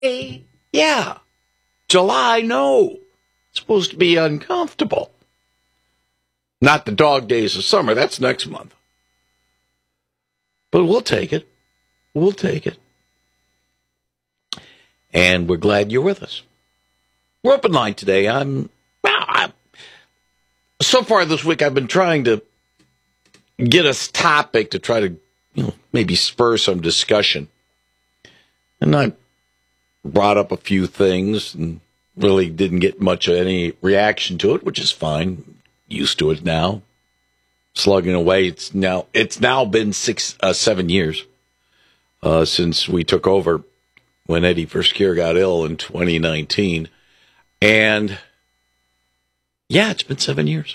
Yeah. July, no. It's supposed to be uncomfortable. Not the dog days of summer. That's next month. But we'll take it. We'll take it. And we're glad you're with us. We're open line today. So far this week, I've been trying to get a topic to try to, maybe spur some discussion. And I brought up a few things and really didn't get much of any reaction to it, which is fine. Used to it now. Slugging away. It's now been 7 years since we took over when Eddie Verskier got ill in 2019. And yeah, it's been 7 years.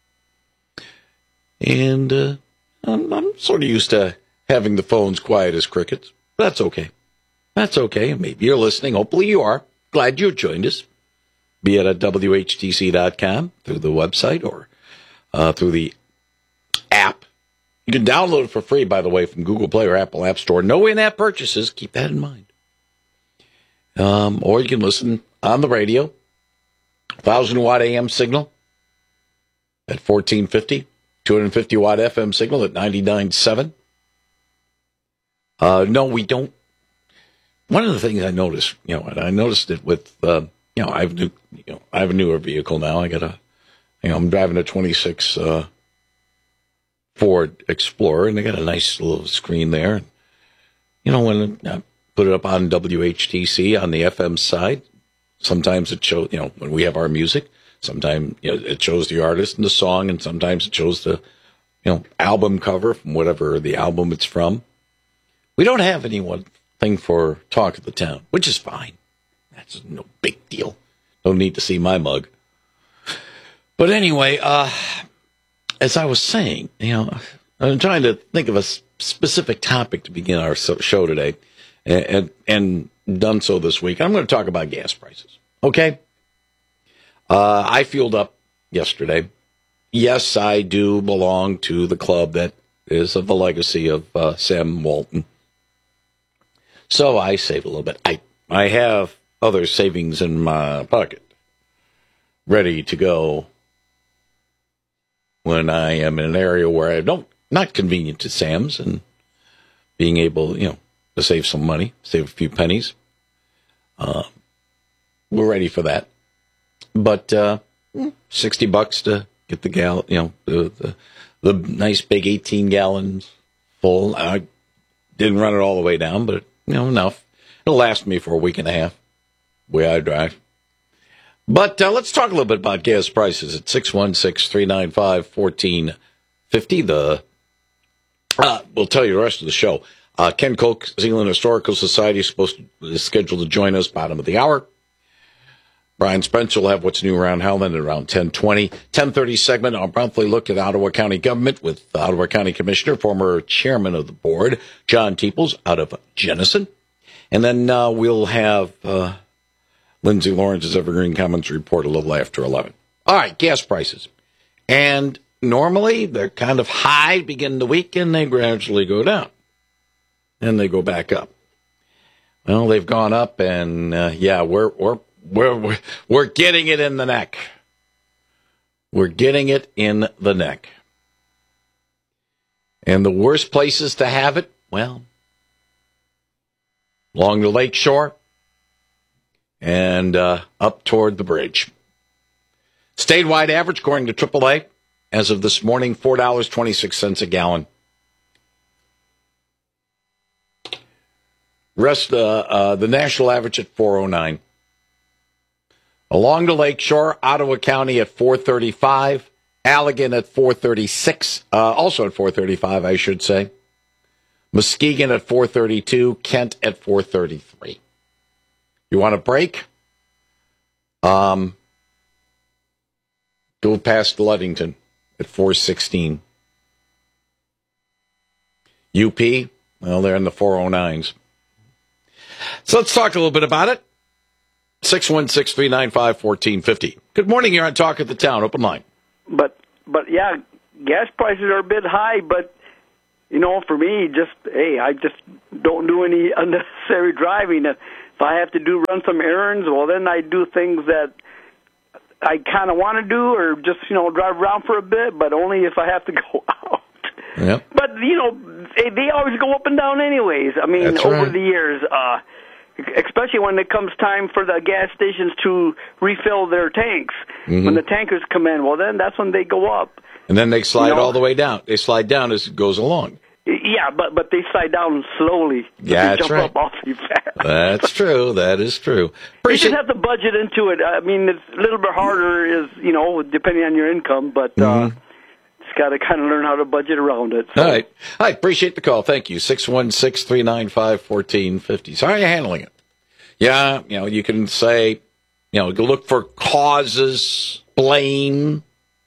And I'm sort of used to having the phones quiet as crickets. That's okay. That's okay. Maybe you're listening. Hopefully you are. Glad you joined us. Be it at WHTC.com, through the website, or through the app. You can download it for free, by the way, from Google Play or Apple App Store. No in-app purchases. Keep that in mind. Or you can listen on the radio. 1,000-watt AM signal at 1450. 250-watt FM signal at 99.7. No, we don't. One of the things I noticed, and I noticed it with, I have a newer vehicle now. I'm driving a 26 Ford Explorer, and they got a nice little screen there. When I put it up on WHTC on the FM side, sometimes it shows, when we have our music, sometimes it shows the artist and the song, and sometimes it shows the, album cover from whatever the album it's from. We don't have any one thing for Talk of the Town, which is fine. That's no big deal. Don't need to see my mug. But anyway, as I was saying, I'm trying to think of a specific topic to begin our show today, and done so this week. I'm going to talk about gas prices. Okay? I fueled up yesterday. Yes, I do belong to the club that is of the legacy of Sam Walton. So I save a little bit. I have other savings in my pocket ready to go when I am in an area where not convenient to Sam's, and being able, to save some money, save a few pennies. We're ready for that. But $60 to get the the nice big 18 gallons full. I didn't run it all the way down, but enough. It'll last me for a week and a half, the way I drive. But let's talk a little bit about gas prices at 616-395-1450. We'll tell you the rest of the show. Ken Koch, Zeeland Historical Society, is scheduled to join us bottom of the hour. Brian Spencer will have what's new around Howland at around 10:20. 10:30 segment, our monthly look at Ottawa County government with Ottawa County Commissioner, former chairman of the board, John Teeples, out of Jenison. And then we'll have Lindsay Lawrence's Evergreen Commons report a little after 11. All right, gas prices. And normally they're kind of high beginning the week, and they gradually go down. And they go back up. Well, they've gone up, and we're getting it in the neck. We're getting it in the neck. And the worst places to have it, well, along the lake shore and up toward the bridge. Statewide average, according to AAA, as of this morning, $4.26 a gallon. The national average at $4.09. Along the lake shore, Ottawa County at $4.35, Allegan at $4.36, also at $4.35, I should say. Muskegon at $4.32, Kent at $4.33. You want a break? Go past Ludington at $4.16. UP, well, they're in the 409s. So let's talk a little bit about it. 616-395-1450. Good morning. You're on Talk of the Town. Open line. But yeah, gas prices are a bit high, but, for me, I just don't do any unnecessary driving. If I have to run some errands, well, then I do things that I kind of want to do, or just, drive around for a bit, but only if I have to go out. Yep. But, they always go up and down anyways. I mean, That's over right. the years, especially when it comes time for the gas stations to refill their tanks. Mm-hmm. When the tankers come in, well, then that's when they go up. And then they slide all the way down. They slide down as it goes along. Yeah, but they slide down slowly. Yeah, they that's jump right. up awfully fast. That's true. That is true. You just have to budget into it. I mean, it's a little bit harder, depending on your income, but just got to kind of learn how to budget around it. So. All right. I appreciate the call. Thank you. 616-395-1450. So how are you handling it? Yeah, you can say, look for causes, blame,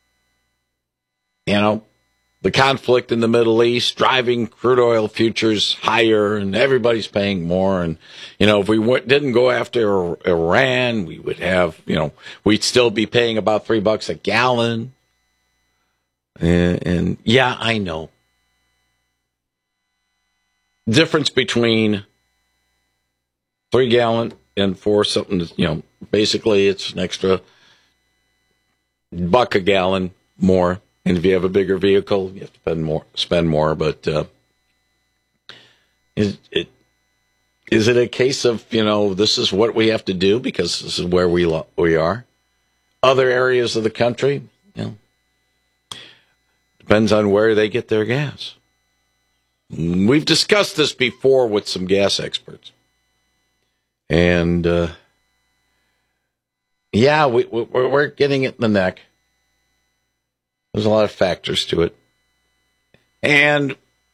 the conflict in the Middle East, driving crude oil futures higher, and everybody's paying more. And, if we didn't go after Iran, we would have, we'd still be paying about $3 a gallon. And yeah, I know. Difference between 3 gallon and 4 something, basically it's an extra $1 a gallon more. And if you have a bigger vehicle, you have to spend more. But is it a case of, this is what we have to do because this is where we are? Other areas of the country, depends on where they get their gas. We've discussed this before with some gas experts. And, we're getting it in the neck. There's a lot of factors to it. And,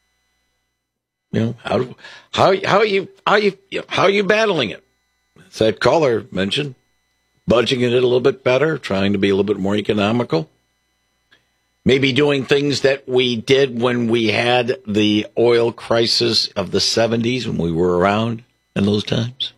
how are you battling it? As that caller mentioned, budgeting it a little bit better, trying to be a little bit more economical. Maybe doing things that we did when we had the oil crisis of the 70s, when we were around in those times.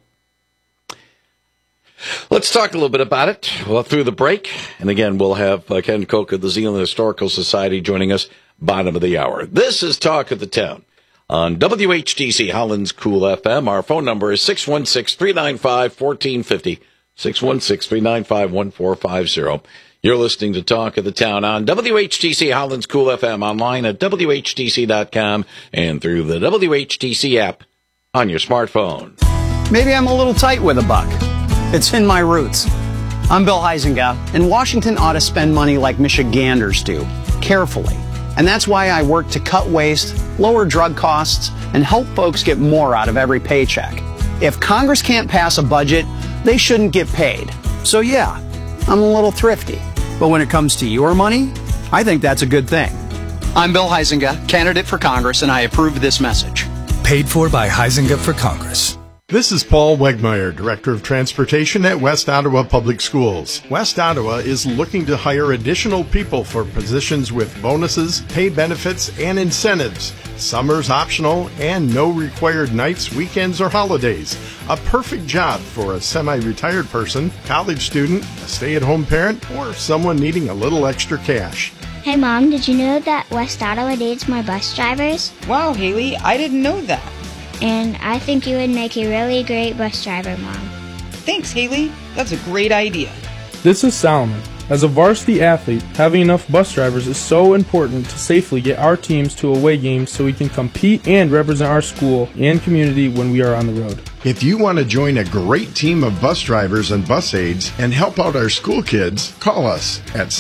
Let's talk a little bit about it through the break. And again, we'll have Ken Koch of the Zeeland Historical Society joining us bottom of the hour. This is Talk of the Town on WHTC Holland's Cool FM. Our phone number is 616-395-1450, 616-395-1450. You're listening to Talk of the Town on WHTC Holland's Cool FM, online at WHTC.com and through the WHTC app on your smartphone. Maybe I'm a little tight with a buck. It's in my roots. I'm Bill Huizenga, and Washington ought to spend money like Michiganders do, carefully. And that's why I work to cut waste, lower drug costs, and help folks get more out of every paycheck. If Congress can't pass a budget, they shouldn't get paid. So yeah, I'm a little thrifty. But when it comes to your money, I think that's a good thing. I'm Bill Huizenga, candidate for Congress, and I approve this message. Paid for by Huizenga for Congress. This is Paul Wegmeyer, Director of Transportation at West Ottawa Public Schools. West Ottawa is looking to hire additional people for positions with bonuses, pay benefits, and incentives. Summer's optional and no required nights, weekends, or holidays. A perfect job for a semi-retired person, college student, a stay-at-home parent, or someone needing a little extra cash. Hey Mom, did you know that West Ottawa needs more bus drivers? Wow, Haley, I didn't know that. And I think you would make a really great bus driver, Mom. Thanks, Haley. That's a great idea. This is Solomon. As a varsity athlete, having enough bus drivers is so important to safely get our teams to away games so we can compete and represent our school and community when we are on the road. If you want to join a great team of bus drivers and bus aides and help out our school kids, call us at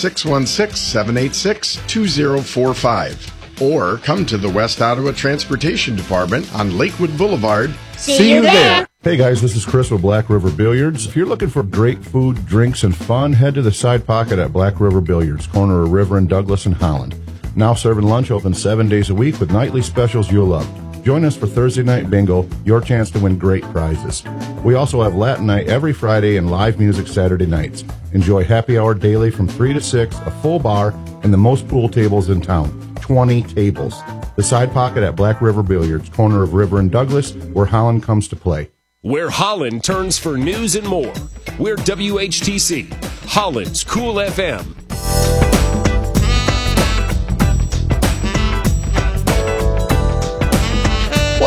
616-786-2045. Or come to the West Ottawa Transportation Department on Lakewood Boulevard. See you there! Hey guys, this is Chris with Black River Billiards. If you're looking for great food, drinks, and fun, head to the Side Pocket at Black River Billiards, corner of River and Douglas in Holland. Now serving lunch open 7 days a week with nightly specials you'll love. Join us for Thursday Night Bingo, your chance to win great prizes. We also have Latin Night every Friday and live music Saturday nights. Enjoy happy hour daily from 3 to 6, a full bar, and the most pool tables in town. 20 tables. The Side Pocket at Black River Billiards, corner of River and Douglas, where Holland comes to play. Where Holland turns for news and more. We're WHTC, Holland's Cool FM.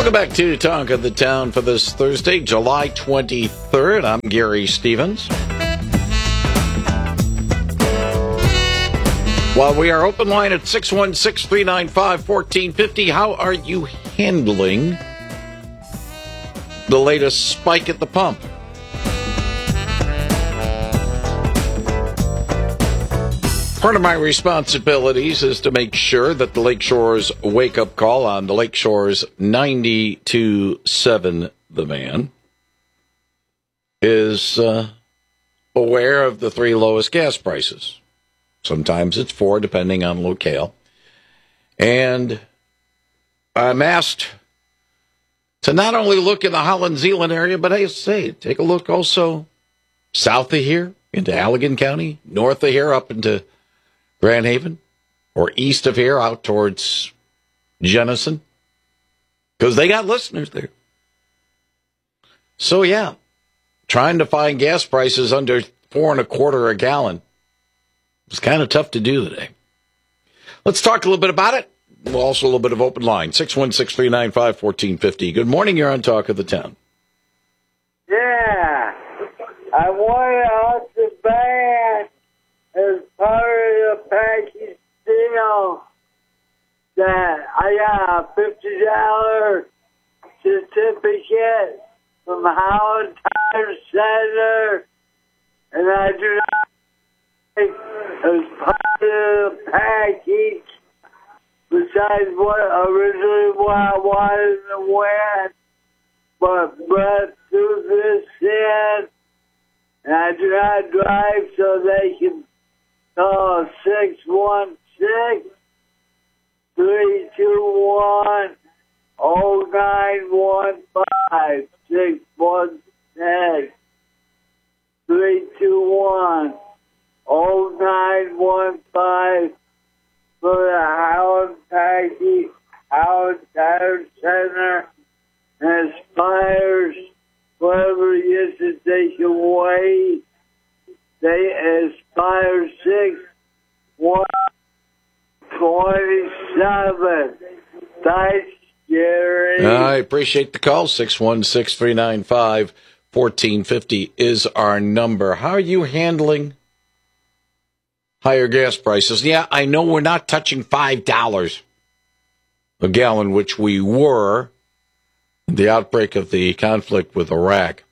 Welcome back to Talk of the Town for this Thursday, July 23rd. I'm Gary Stevens. While we are open line at 616-395-1450, how are you handling the latest spike at the pump? Part of my responsibilities is to make sure that the Lakeshore's wake-up call on the Lakeshore's 92.7 The Van is aware of the three lowest gas prices. Sometimes it's 4, depending on locale. And I'm asked to not only look in the Holland-Zeeland area, but I say, take a look also south of here into Allegan County, north of here up into Grand Haven, or east of here out towards Jenison, because they got listeners there. So, yeah, trying to find gas prices under $4.25 a gallon. It's kind of tough to do today. Let's talk a little bit about it. Also a little bit of open line, 616-395-1450. Good morning, you're on Talk of the Town. Yeah, I wanted off the van as part of the package deal that I got a $50 certificate from Holland Tire Center, and I do not think as part of the package, besides what I wanted to win, but Brett threw this in, and I do not drive, so they can call 616-321-0915, 616-321-0915 for the Howland Tire Center, and expires whatever it is that they can wait. They expire 6/1/27. Thanks, Jerry. I appreciate the call. 616-395-1450 is our number. How are you handling higher gas prices? Yeah, I know we're not touching $5 a gallon, which we were at the outbreak of the conflict with Iraq.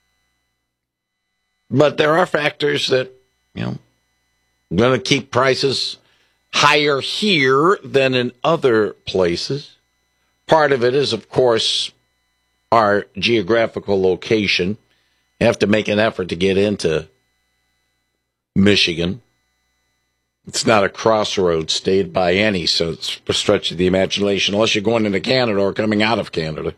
But there are factors that, are going to keep prices higher here than in other places. Part of it is, of course, our geographical location. You have to make an effort to get into Michigan. It's not a crossroads state by any stretch of the imagination, unless you're going into Canada or coming out of Canada.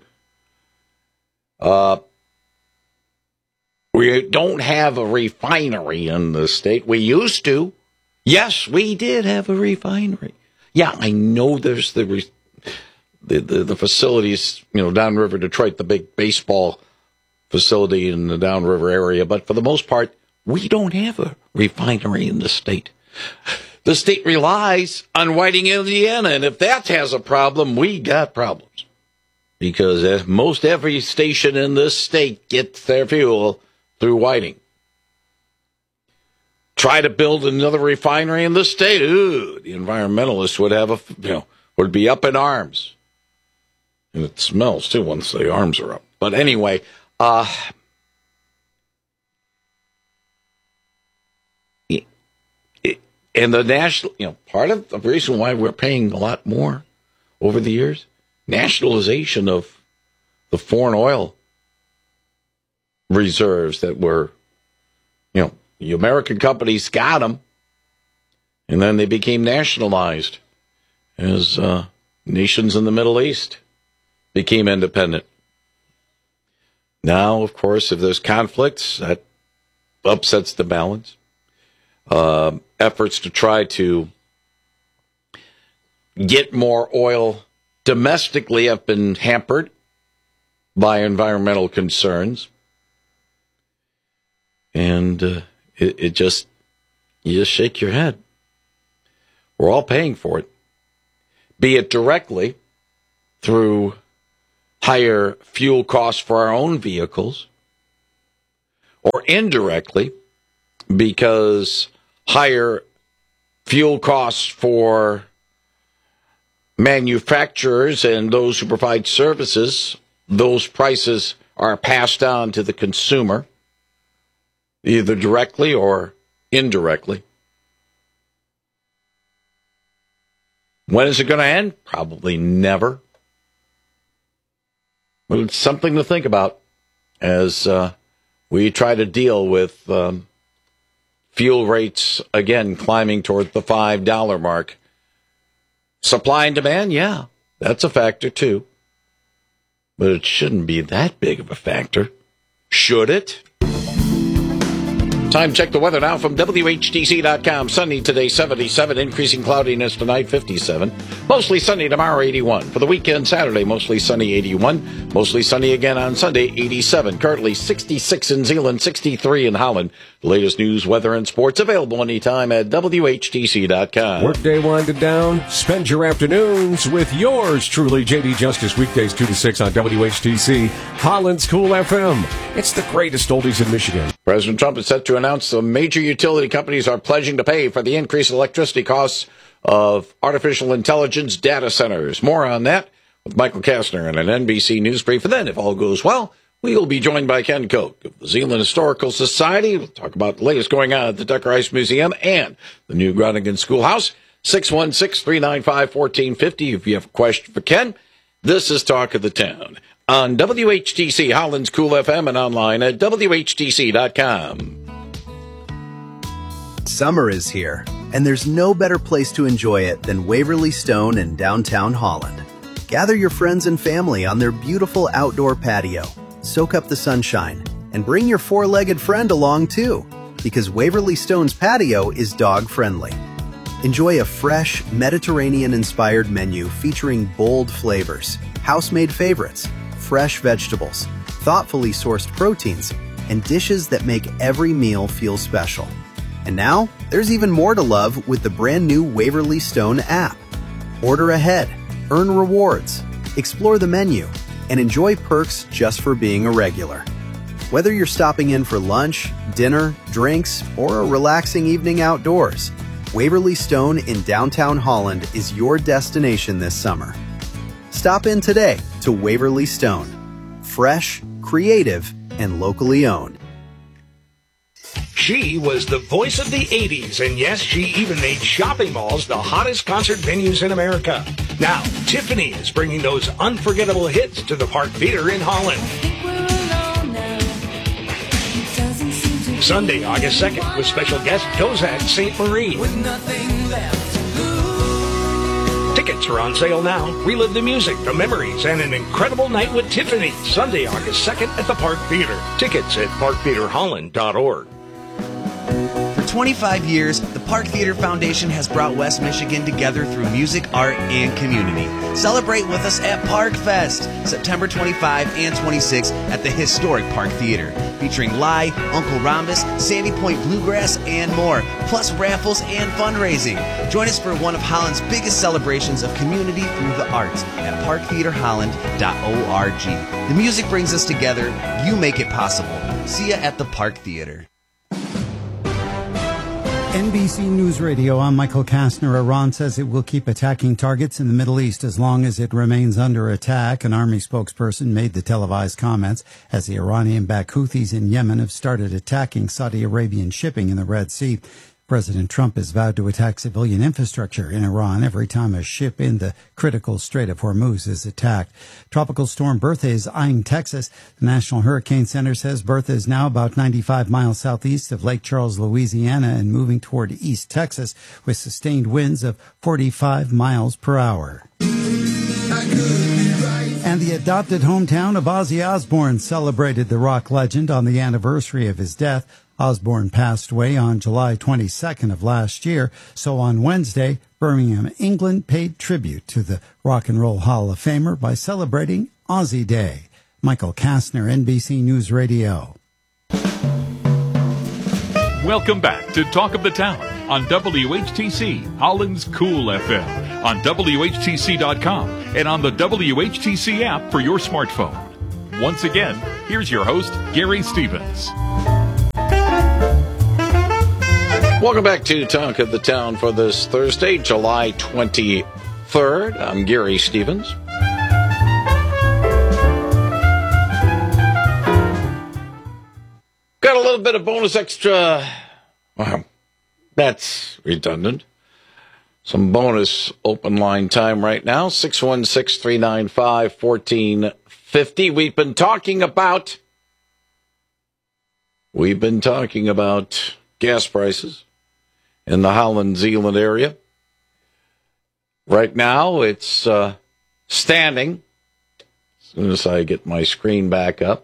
We don't have a refinery in the state. We used to. Yes, we did have a refinery. Yeah, I know there's the facilities, downriver Detroit, the big baseball facility in the downriver area. But for the most part, we don't have a refinery in the state. The state relies on Whiting, Indiana, and if that has a problem, we got problems. Because most every station in this state gets their fuel through Whiting. Try to build another refinery in this state, the environmentalists would have would be up in arms. And it smells, too, once the arms are up. But anyway, and the national, part of the reason why we're paying a lot more over the years, nationalization of the foreign oil reserves that were, the American companies got them, and then they became nationalized as nations in the Middle East became independent. Now, of course, if there's conflicts, that upsets the balance. Efforts to try to get more oil domestically have been hampered by environmental concerns. And you just shake your head. We're all paying for it, be it directly through higher fuel costs for our own vehicles, or indirectly because higher fuel costs for manufacturers and those who provide services, those prices are passed on to the consumer, either directly or indirectly. When is it going to end? Probably never. But it's something to think about as we try to deal with fuel rates, again, climbing toward the $5 mark. Supply and demand, yeah, that's a factor too. But it shouldn't be that big of a factor. Should it? Time check the weather now from WHTC.com. Sunny today, 77. Increasing cloudiness tonight, 57. Mostly sunny tomorrow, 81. For the weekend, Saturday, mostly sunny, 81. Mostly sunny again on Sunday, 87. Currently 66 in Zeeland, 63 in Holland. The latest news, weather, and sports available anytime at WHTC.com. Workday winded down. Spend your afternoons with yours truly, JD Justice, weekdays 2 to 6 on WHTC, Holland's Cool FM. It's the greatest oldies in Michigan. President Trump is set to announce the major utility companies are pledging to pay for the increased electricity costs of artificial intelligence data centers. More on that with Michael Kastner in an NBC News Brief. And then, if all goes well, we will be joined by Ken Koch of the Zeeland Historical Society. We'll talk about the latest going on at the Decker Ice Museum and the new Groningen Schoolhouse. 616-395-1450 if you have a question for Ken. This is Talk of the Town on WHTC, Holland's Cool FM, and online at WHTC.com. Summer is here, and there's no better place to enjoy it than Waverly Stone in downtown Holland. Gather your friends and family on their beautiful outdoor patio. Soak up the sunshine, and bring your four-legged friend along too, because Waverly Stone's patio is dog-friendly. Enjoy a fresh, Mediterranean-inspired menu featuring bold flavors, house-made favorites, fresh vegetables, thoughtfully sourced proteins, and dishes that make every meal feel special. And now, there's even more to love with the brand new Waverly Stone app. Order ahead, earn rewards, explore the menu, and enjoy perks just for being a regular. Whether you're stopping in for lunch, dinner, drinks, or a relaxing evening outdoors, Waverly Stone in downtown Holland is your destination this summer. Stop in today to Waverly Stone. Fresh, creative, and locally owned. She was the voice of the 80s, and yes, she even made shopping malls the hottest concert venues in America. Now, Tiffany is bringing those unforgettable hits to the Park Theater in Holland. Sunday, August 2nd, with special guest Dozak St. Marie. Tickets are on sale now. Relive the music, the memories, and an incredible night with Tiffany. Sunday, August 2nd at the Park Theater. Tickets at parktheaterholland.org. For 25 years, the Park Theater Foundation has brought West Michigan together through music, art, and community. Celebrate with us at Park Fest, September 25 and 26 at the historic Park Theater, featuring Lai, Uncle Rhombus, Sandy Point Bluegrass, and more, plus raffles and fundraising. Join us for one of Holland's biggest celebrations of community through the arts at parktheaterholland.org. The music brings us together. You make it possible. See ya at the Park Theater. NBC News Radio, I'm Michael Kastner. Iran says it will keep attacking targets in the Middle East as long as it remains under attack. An army spokesperson made the televised comments as the Iranian-backed Houthis in Yemen have started attacking Saudi Arabian shipping in the Red Sea. President Trump has vowed to attack civilian infrastructure in Iran every time a ship in the critical Strait of Hormuz is attacked. Tropical storm Bertha is eyeing Texas. The National Hurricane Center says Bertha is now about 95 miles southeast of Lake Charles, Louisiana, and moving toward East Texas with sustained winds of 45 miles per hour. And the adopted hometown of Ozzy Osbourne celebrated the rock legend on the anniversary of his death. Osbourne passed away on July 22nd of last year, so on Wednesday, Birmingham, England paid tribute to the Rock and Roll Hall of Famer by celebrating Ozzy Day. Michael Kastner, NBC News Radio. Welcome back to Talk of the Town on WHTC, Holland's Cool FM, on WHTC.com, and on the WHTC app for your smartphone. Once again, here's your host, Gary Stevens. Welcome back to Talk of the Town for this Thursday, July 23rd. I'm Gary Stevens. Got a little bit of bonus extra. Wow, that's redundant. Some bonus open line time right now, 616-395-1450. We've been talking about gas prices in the Holland-Zeeland area. Right now, it's standing. As soon as I get my screen back up.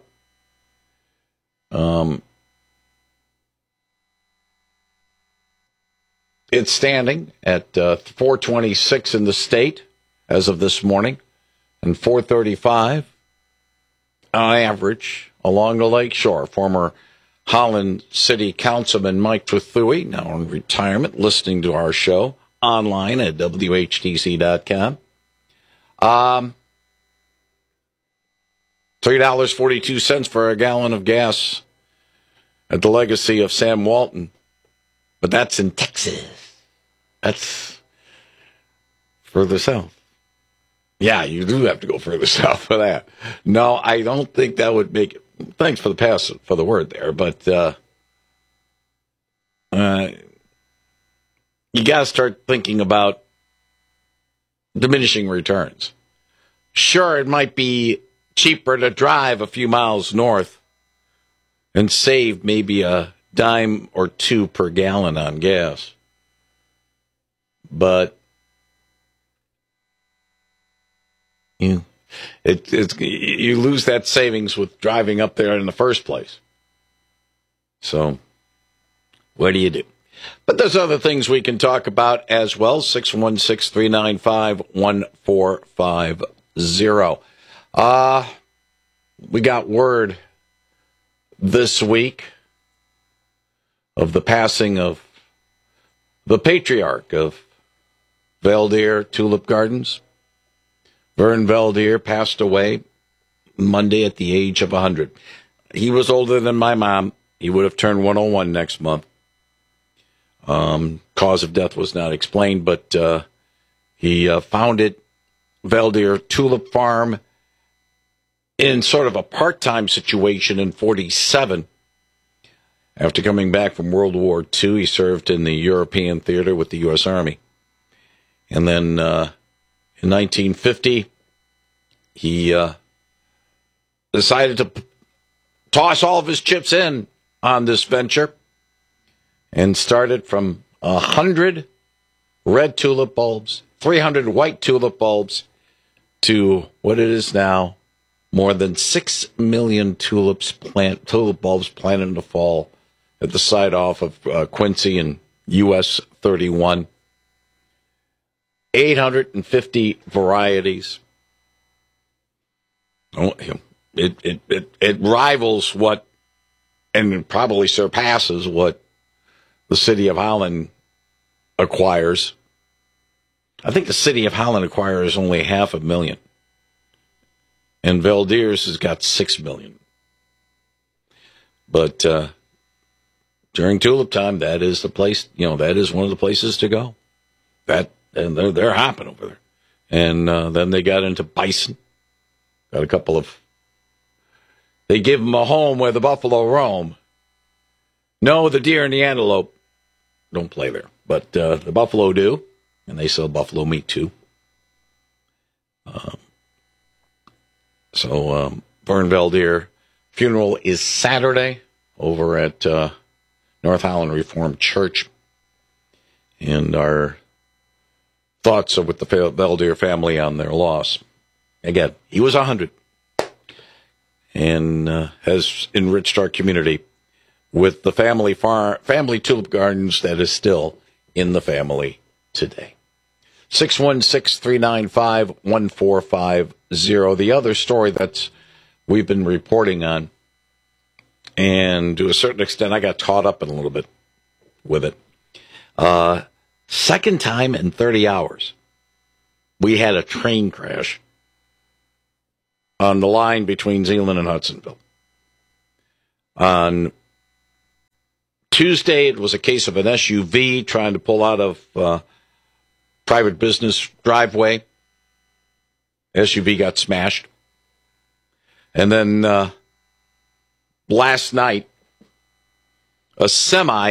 It's standing at $4.26 in the state as of this morning, and $4.35 on average along the lake shore. Former Holland City Councilman Mike Trethewey, now in retirement, listening to our show online at WHTC.com. $3.42 for a gallon of gas at the legacy of Sam Walton. But that's in Texas. That's further south. Yeah, you do have to go further south for that. No, I don't think that would make it. Thanks for the word there, but you got to start thinking about diminishing returns. Sure, it might be cheaper to drive a few miles north and save maybe a dime or two per gallon on gas. But you lose that savings with driving up there in the first place. So what do you do? But there's other things we can talk about as well. 616-395-1450. We got word this week of the passing of the patriarch of Valdir Tulip Gardens. Vern Valdir passed away Monday at the age of 100. He was older than my mom. He would have turned 101 next month. Cause of death was not explained, but he founded Valdir Tulip Farm in sort of a part-time situation in 1947. After coming back from World War II, he served in the European theater with the U.S. Army. And then in 1950, he decided to toss all of his chips in on this venture and started from 100 red tulip bulbs, 300 white tulip bulbs, to what it is now, more than 6 million tulip bulbs planted in the fall at the site off of Quincy and US 31. 850 varieties. It rivals what, and probably surpasses what, the city of Holland acquires. I think the city of Holland acquires only 500,000. And Valdir's has got 6 million. But during tulip time, that is the place, that is one of the places to go. And they're hopping over there. And then they got into bison. Got a couple of... They give them a home where the buffalo roam. No, the deer and the antelope don't play there. But the buffalo do. And they sell buffalo meat, too. So Vern Valdir funeral is Saturday over at North Holland Reformed Church. And our thoughts are with the Valdir family on their loss. Again, he was 100 and has enriched our community with the family tulip gardens that is still in the family today. 616-395-1450. The other story that we've been reporting on, and to a certain extent I got caught up in a little bit with it. Second time in 30 hours we had a train crash on the line between Zeeland and Hudsonville. On Tuesday, it was a case of an SUV trying to pull out of private business driveway. SUV got smashed. And then last night, a semi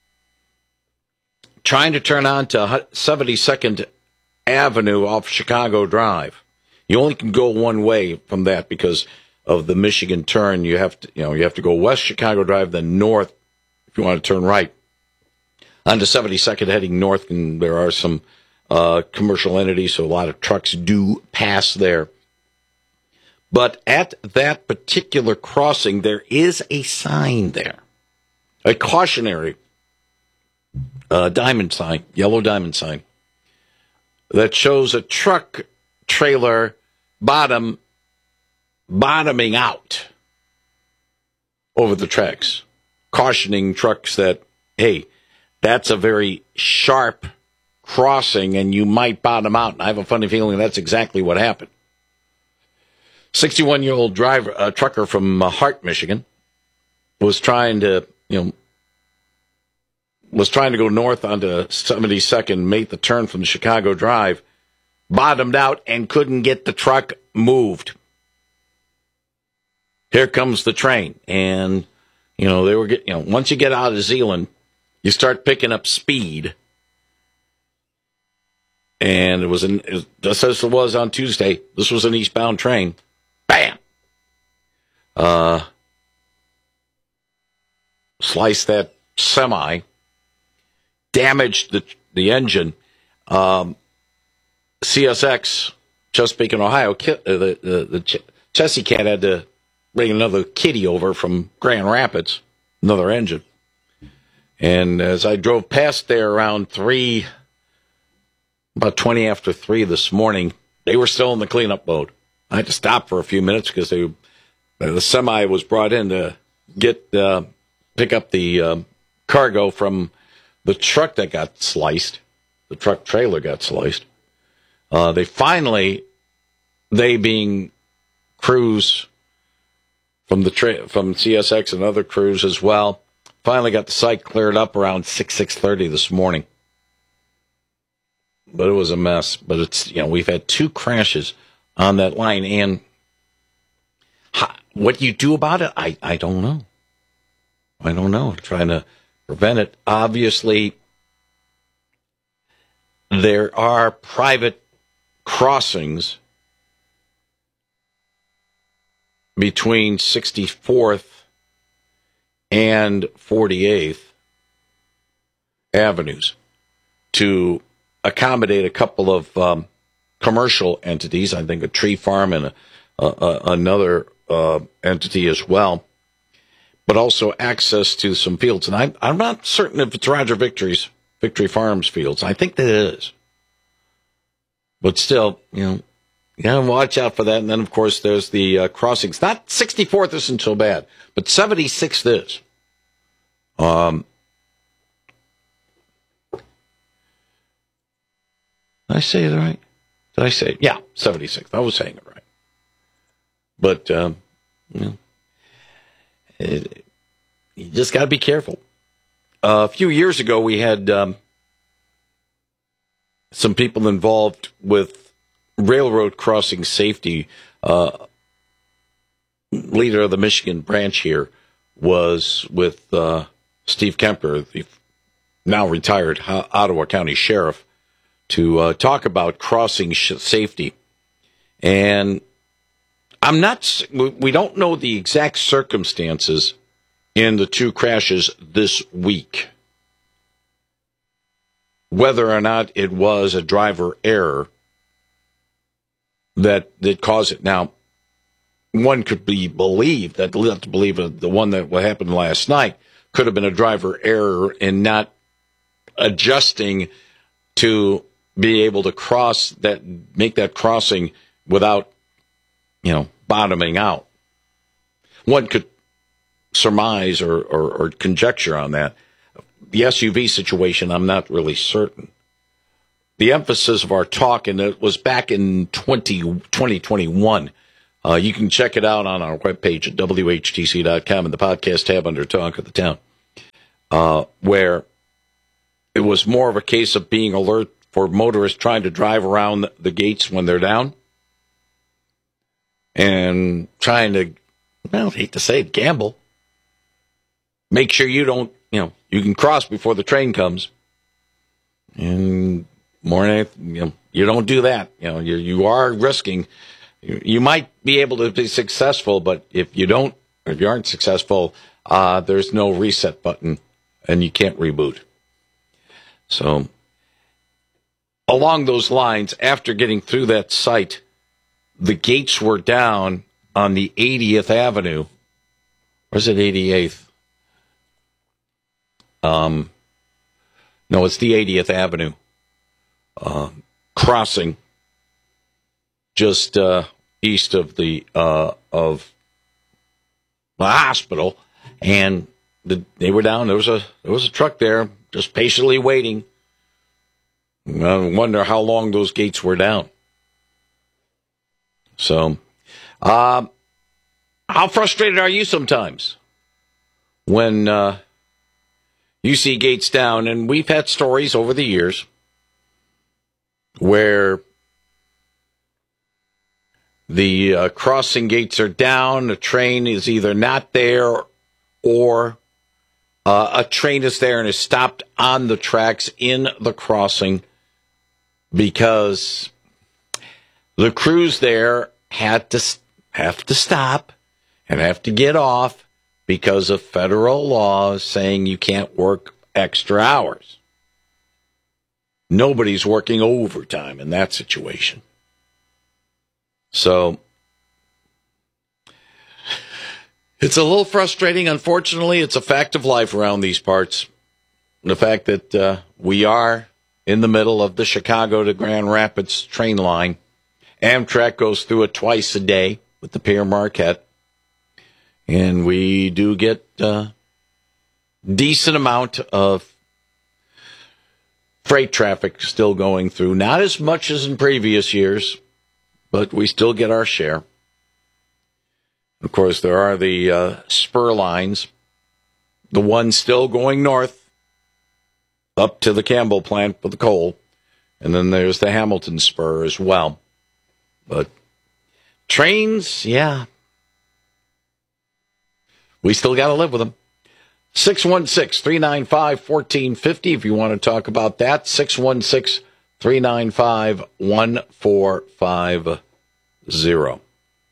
trying to turn onto 72nd Avenue off Chicago Drive. You only can go one way from that because of the Michigan turn. You have to go west Chicago Drive, then north if you want to turn right onto 72nd heading north. And there are some commercial entities, so a lot of trucks do pass there. But at that particular crossing, there is a sign there, a cautionary diamond sign, yellow diamond sign, that shows a truck trailer bottoming out over the tracks, cautioning trucks that, hey, that's a very sharp crossing and you might bottom out. And I have a funny feeling that's exactly what happened. 61-year-old trucker from Hart, Michigan, was trying to go north onto 72nd, made the turn from Chicago Drive, bottomed out, and couldn't get the truck moved. Here comes the train, and they were once you get out of Zeeland, you start picking up speed, and it was just as it was on Tuesday. This was an eastbound train. Bam! Sliced that semi, damaged the engine. CSX, Chesapeake and Ohio, the Chessie Cat had to bring another kitty over from Grand Rapids, another engine. And as I drove past there around about 20 after 3 this morning, they were still in the cleanup mode. I had to stop for a few minutes because the semi was brought in to pick up the cargo from the truck that got sliced. The truck trailer got sliced. They being crews from from CSX and other crews as well, finally got the site cleared up around 6:30 this morning. But it was a mess. But it's we've had 2 crashes on that line, and what do you do about it? I don't know. I don't know. Trying to prevent it. Obviously, there are private crossings between 64th and 48th Avenues to accommodate a couple of commercial entities. I think a tree farm and another entity as well, but also access to some fields. And I'm not certain if it's Roger Victory Farms fields. I think that it is. But still, you gotta watch out for that. And then, of course, there's the crossings. Not 64th isn't so bad, but 76th is. Did I say it right? Did I say it? Yeah, 76th. I was saying it right. But, you just got to be careful. A few years ago, we had some people involved with railroad crossing safety. Leader of the Michigan branch here was with Steve Kemper, the now retired Ottawa County Sheriff, to talk about crossing safety. And we don't know the exact circumstances in the 2 crashes this week, whether or not it was a driver error that caused it. Now, one could believe that the one that happened last night could have been a driver error in not adjusting to be able to make that crossing without, bottoming out. One could surmise or conjecture on that. The SUV situation, I'm not really certain. the emphasis of our talk, and it was back in 2021. You can check it out on our webpage at WHTC.com in the podcast tab under Talk of the Town, where it was more of a case of being alert for motorists trying to drive around the gates when they're down and trying to, well, I hate to say it, gamble. Make sure you don't, you can cross before the train comes. And more than anything, you don't do that. You are risking. You might be able to be successful, but if you aren't successful, there's no reset button and you can't reboot. So along those lines, after getting through that site, the gates were down on the 80th Avenue. Or is it 88th? No, it's the 80th Avenue crossing just east of the hospital, and they were down. There was a truck there just patiently waiting. I wonder how long those gates were down. So, how frustrated are you sometimes when you see gates down? And we've had stories over the years where the crossing gates are down, a train is either not there, or a train is there and is stopped on the tracks in the crossing because the crews there have to stop and have to get off because of federal laws saying you can't work extra hours. Nobody's working overtime in that situation. So it's a little frustrating. Unfortunately, it's a fact of life around these parts. The fact that we are in the middle of the Chicago to Grand Rapids train line. Amtrak goes through it twice a day with the Pierre Marquette. And we do get a decent amount of freight traffic still going through. Not as much as in previous years, but we still get our share. Of course, there are the spur lines, the one still going north up to the Campbell plant for the coal, and then there's the Hamilton spur as well. But trains, yeah, we still got to live with them. 616-395-1450 if you want to talk about that. 616-395-1450.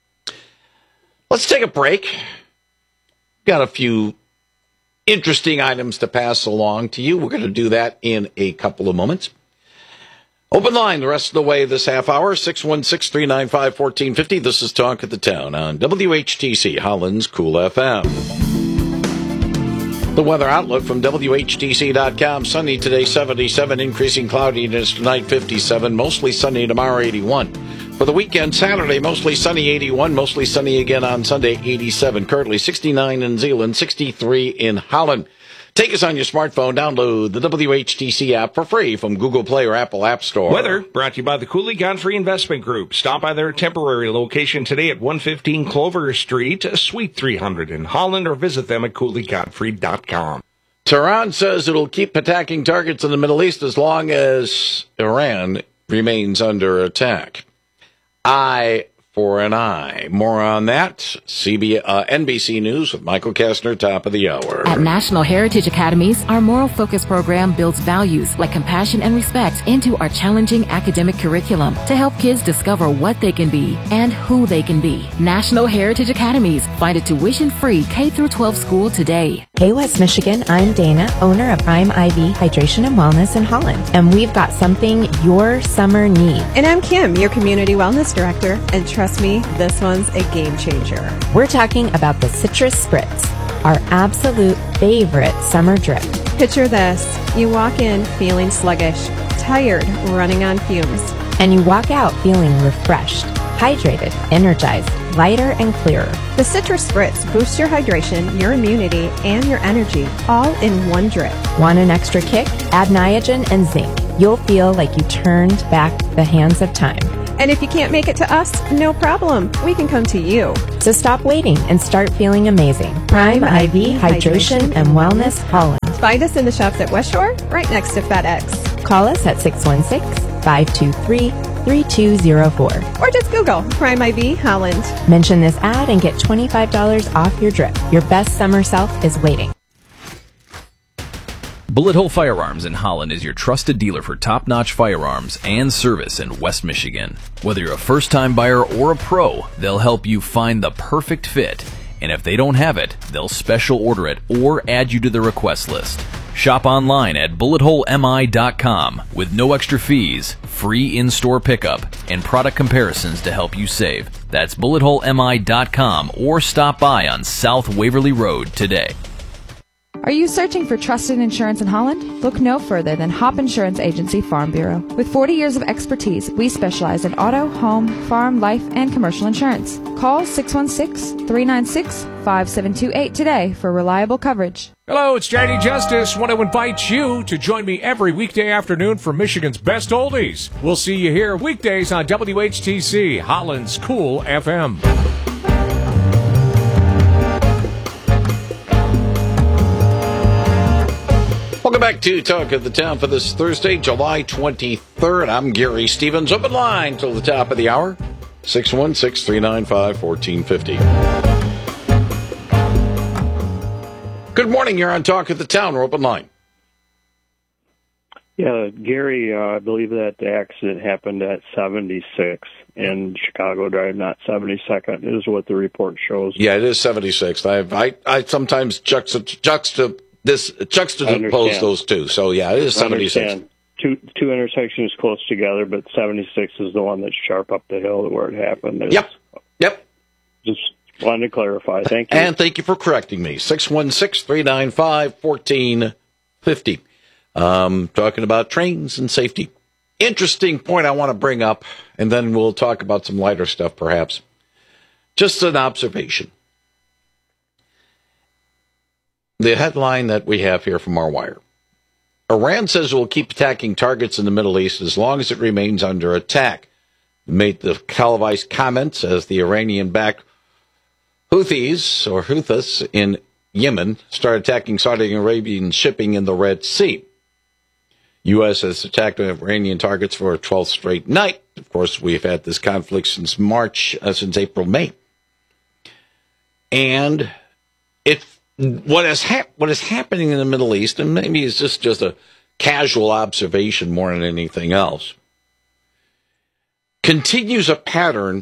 Let's take a break. Got a few interesting items to pass along to you. We're going to do that in a couple of moments. Open line the rest of the way this half hour, 616-395-1450. This is Talk of the Town on WHTC, Holland's Cool FM. The weather outlook from WHTC.com. Sunny today, 77. Increasing cloudiness tonight, 57. Mostly sunny tomorrow, 81. For the weekend, Saturday, mostly sunny, 81. Mostly sunny again on Sunday, 87. Currently 69 in Zeeland, 63 in Holland. Take us on your smartphone. Download the WHTC app for free from Google Play or Apple App Store. Weather brought to you by the Cooley Godfrey Investment Group. Stop by their temporary location today at 115 Clover Street, Suite 300 in Holland, or visit them at CooleyGodfrey.com. Tehran says it'll keep attacking targets in the Middle East as long as Iran remains under attack. Eye for an eye. More on that. NBC News with Michael Kastner, top of the hour. At National Heritage Academies, our moral focus program builds values like compassion and respect into our challenging academic curriculum to help kids discover what they can be and who they can be. National Heritage Academies. Find a tuition-free K-12 school today. Hey West Michigan, I'm Dana, owner of Prime IV Hydration and Wellness in Holland, and we've got something your summer needs. And I'm Kim, your Community Wellness Director, and trust me, this one's a game changer. We're talking about the Citrus Spritz, our absolute favorite summer drip. Picture this. You walk in feeling sluggish, tired, running on fumes. And you walk out feeling refreshed, hydrated, energized, lighter, and clearer. The Citrus Spritz boosts your hydration, your immunity, and your energy, all in one drip. Want an extra kick? Add Niagen and zinc. You'll feel like you turned back the hands of time. And if you can't make it to us, no problem. We can come to you. So stop waiting and start feeling amazing. Prime IV Hydration and Wellness Holland. Find us in the shops at West Shore, right next to FedEx. Call us at 616-523-3204. Or just Google Prime IV Holland. Mention this ad and get $25 off your drip. Your best summer self is waiting. Bullet Hole Firearms in Holland is your trusted dealer for top-notch firearms and service in West Michigan. Whether you're a first-time buyer or a pro, they'll help you find the perfect fit. And if they don't have it, they'll special order it or add you to the request list. Shop online at bulletholemi.com with no extra fees, free in-store pickup, and product comparisons to help you save. That's bulletholemi.com or stop by on South Waverly Road today. Are you searching for trusted insurance in Holland? Look no further than Hop Insurance Agency Farm Bureau. With 40 years of expertise, we specialize in auto, home, farm, life, and commercial insurance. Call 616-396-5728 today for reliable coverage. Hello, it's JD Justice. Want to invite you to join me every weekday afternoon for Michigan's Best Oldies. We'll see you here weekdays on WHTC, Holland's Cool FM. Welcome back to Talk of the Town for this Thursday, July 23rd. I'm Gary Stevens. Open line till the top of the hour, 616-395-1450. Good morning. You're on Talk of the Town. We're open line. Yeah, Gary, I believe that the accident happened at 76 in Chicago Drive, not 72nd, is what the report shows. Yeah, it is 76. I sometimes juxtapose those two. So, yeah, it is 76. Two intersections close together, but 76 is the one that's sharp up the hill where it happened. Yep. Just wanted to clarify. Thank you. And thank you for correcting me. 616-395-1450. Talking about trains and safety. Interesting point I want to bring up, and then we'll talk about some lighter stuff perhaps. Just an observation. The headline that we have here from our wire. Iran says it will keep attacking targets in the Middle East as long as it remains under attack. It made the televised comments as the Iranian-backed Houthis in Yemen started attacking Saudi Arabian shipping in the Red Sea. U.S. has attacked Iranian targets for a 12th straight night. Of course, we've had this conflict since April, May. And what is happening in the Middle East, and maybe it's just a casual observation more than anything else, continues a pattern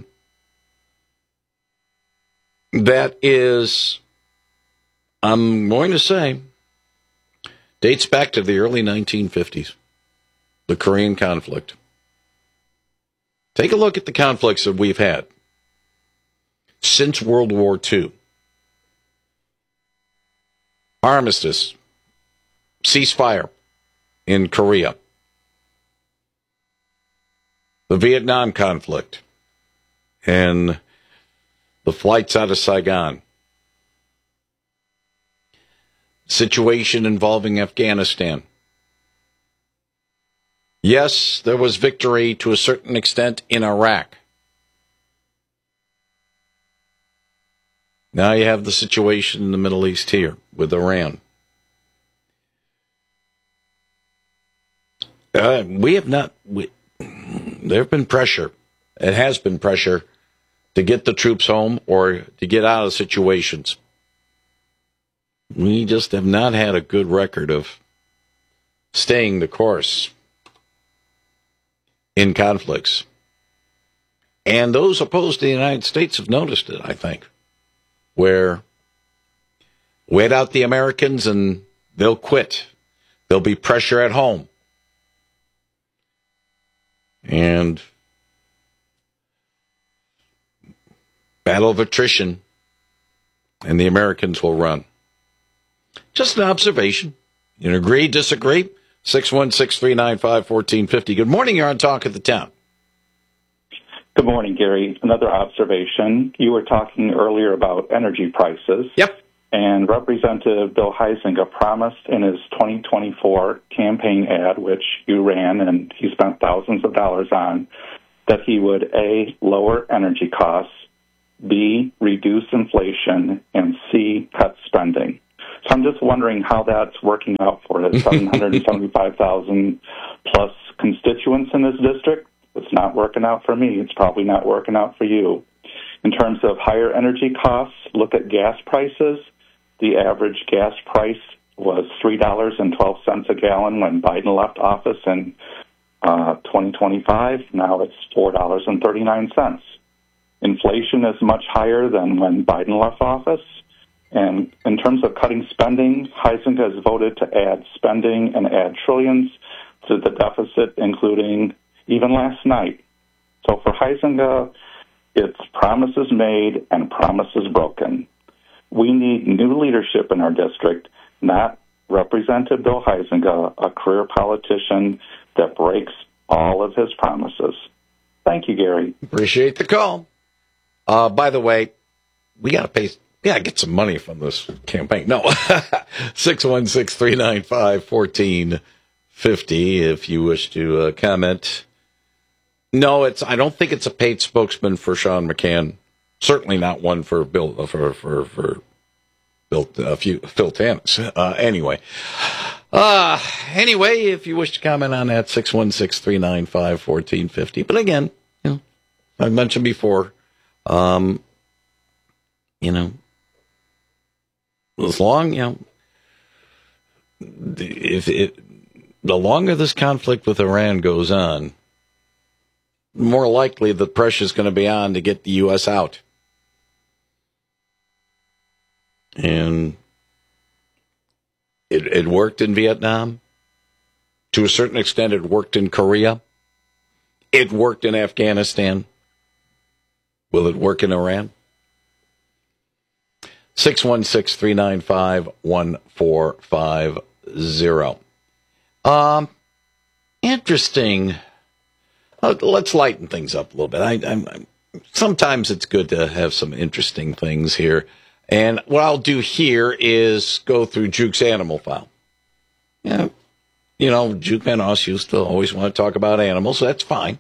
that is, I'm going to say, dates back to the early 1950s, the Korean conflict. Take a look at the conflicts that we've had since World War II. Armistice, ceasefire in Korea, the Vietnam conflict, and the flights out of Saigon, situation involving Afghanistan. Yes, there was victory to a certain extent in Iraq. Now you have the situation in the Middle East here with Iran. There have been pressure. It has been pressure to get the troops home or to get out of situations. We just have not had a good record of staying the course in conflicts. And those opposed to the United States have noticed it, I think, where wait out the Americans and they'll quit. There'll be pressure at home. And battle of attrition, and the Americans will run. Just an observation. You agree, disagree? 616-395-1450. Good morning. You're on Talk of the Town. Good morning, Gary. Another observation. You were talking earlier about energy prices. Yep. And Representative Bill Huizenga promised in his 2024 campaign ad, which you ran and he spent thousands of dollars on, that he would A, lower energy costs, B, reduce inflation, and C, cut spending. So I'm just wondering how that's working out for his 775,000 plus constituents in his district. It's not working out for me. It's probably not working out for you. In terms of higher energy costs, look at gas prices. The average gas price was $3.12 a gallon when Biden left office in 2025. Now it's $4.39. Inflation is much higher than when Biden left office. And in terms of cutting spending, Huizenga has voted to add spending and add trillions to the deficit, including even last night. So for Huizenga, it's promises made and promises broken. We need new leadership in our district, not Representative Bill Huizenga, a career politician that breaks all of his promises. Thank you, Gary. Appreciate the call. By the way, we got to pay. Yeah, get some money from this campaign. No, 616-395-1450 if you wish to comment. No, I don't think it's a paid spokesman for Sean McCann. Certainly not one for Bill Phil Tanis. Anyway, if you wish to comment on that, 616-395-1450. But again, I mentioned before, as long, the longer this conflict with Iran goes on, more likely the pressure's going to be on to get the U.S. out. And it worked in Vietnam. To a certain extent, it worked in Korea. It worked in Afghanistan. Will it work in Iran? 616-395-1450. Interesting. Let's lighten things up a little bit. Sometimes it's good to have some interesting things here. And what I'll do here is go through Juke's animal file. Yeah, Juke Van Os used to always want to talk about animals, so that's fine.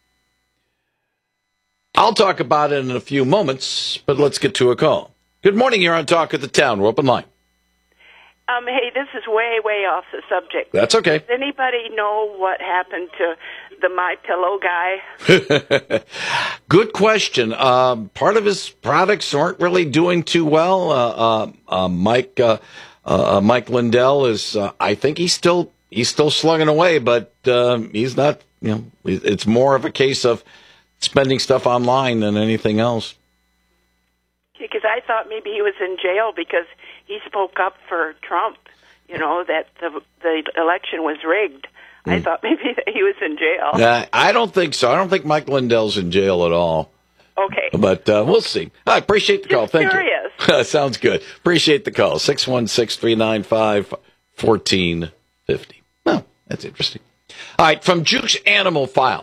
I'll talk about it in a few moments, but let's get to a call. Good morning, you're on Talk of the Town. We're open line. Hey, this is way off the subject. That's okay. Does anybody know what happened to the My Pillow guy? Good question. Part of his products aren't really doing too well. Mike Lindell is. I think he's still slugging away, but he's not. It's more of a case of spending stuff online than anything else. Because I thought maybe he was in jail because he spoke up for Trump, that the election was rigged. I thought maybe that he was in jail. I don't think so. I don't think Mike Lindell's in jail at all. Okay. But we'll see. I appreciate the call. Thank curious. You. Sounds good. Appreciate the call. 616-395-1450. Oh, that's interesting. All right, from Juke's Animal File.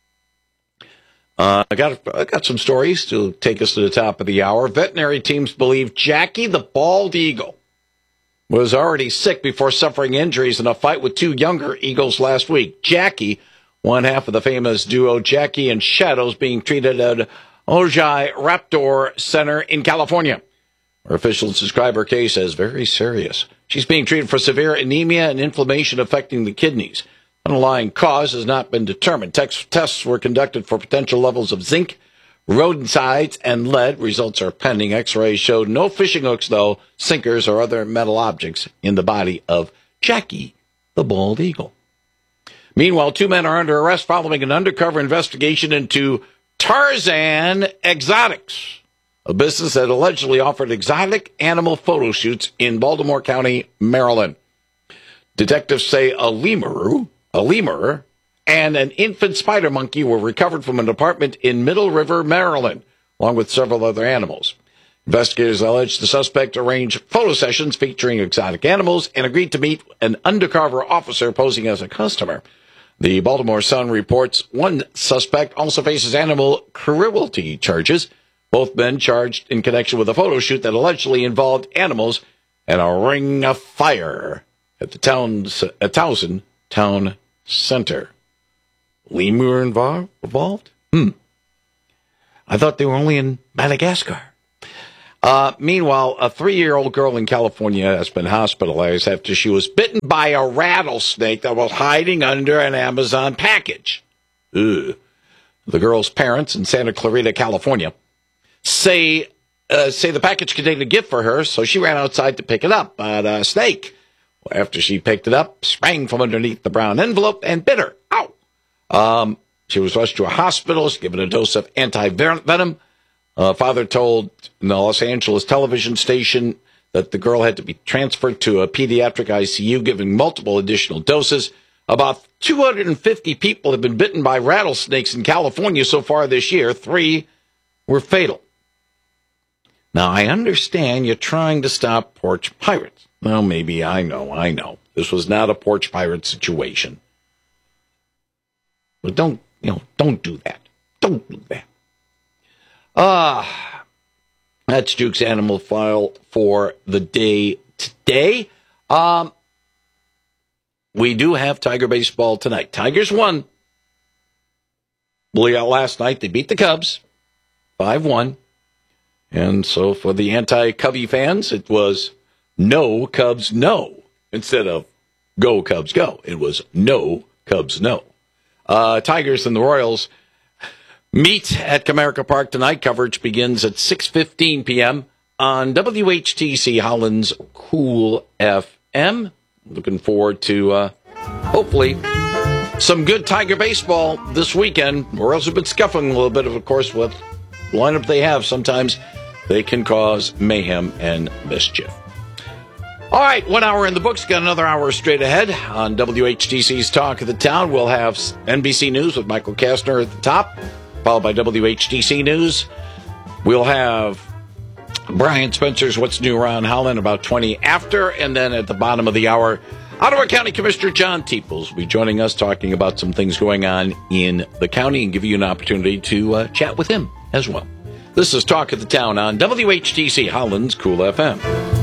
I got some stories to take us to the top of the hour. Veterinary teams believe Jackie the bald eagle was already sick before suffering injuries in a fight with two younger eagles last week. Jackie, one half of the famous duo Jackie and Shadows, being treated at Ojai Raptor Center in California. Our officials describe her case as very serious. She's being treated for severe anemia and inflammation affecting the kidneys. Underlying cause has not been determined. Tests were conducted for potential levels of zinc, rodenticides, and lead. Results are pending. X-rays showed no fishing hooks, though, sinkers, or other metal objects in the body of Jackie, the bald eagle. Meanwhile, two men are under arrest following an undercover investigation into Tarzan Exotics, a business that allegedly offered exotic animal photo shoots in Baltimore County, Maryland. Detectives say a lemur, and an infant spider monkey were recovered from an apartment in Middle River, Maryland, along with several other animals. Investigators allege the suspect arranged photo sessions featuring exotic animals and agreed to meet an undercover officer posing as a customer. The Baltimore Sun reports one suspect also faces animal cruelty charges Both men charged in connection with a photo shoot that allegedly involved animals and a ring of fire at the Towson Town Center. Lemur involved? I thought they were only in Madagascar. Meanwhile, a 3-year-old girl in California has been hospitalized after she was bitten by a rattlesnake that was hiding under an Amazon package. Ugh. The girl's parents in Santa Clarita, California, say the package contained a gift for her, so she ran outside to pick it up. But a snake, after she picked it up, sprang from underneath the brown envelope and bit her. Ow! She was rushed to a hospital, given a dose of anti-venom. Father told the Los Angeles television station that the girl had to be transferred to a pediatric ICU, given multiple additional doses. About 250 people have been bitten by rattlesnakes in California so far this year. 3 were fatal. Now, I understand you're trying to stop porch pirates. Well, maybe, I know. This was not a porch pirate situation. But don't do that. Don't do that. That's Duke's Animal File for the day today. We do have Tiger baseball tonight. Tigers won. Blew out last night. They beat the Cubs 5-1. And so for the anti-Cubby fans, it was no Cubs no. Instead of go Cubs go, it was no Cubs no. Tigers and the Royals meet at Comerica Park tonight. Coverage begins at 6:15 p.m. on WHTC Holland's Cool FM. Looking forward to, hopefully, some good Tiger baseball this weekend. Royals have been scuffling a little bit, of course, with the lineup they have. Sometimes they can cause mayhem and mischief. All right, 1 hour in the books. Got another hour straight ahead on WHTC's Talk of the Town. We'll have NBC News with Michael Kastner at the top, followed by WHTC News. We'll have Brian Spencer's What's New Around Holland about 20 after, and then at the bottom of the hour, Ottawa County Commissioner John Teeples will be joining us, talking about some things going on in the county and give you an opportunity to chat with him as well. This is Talk of the Town on WHTC Holland's Cool FM.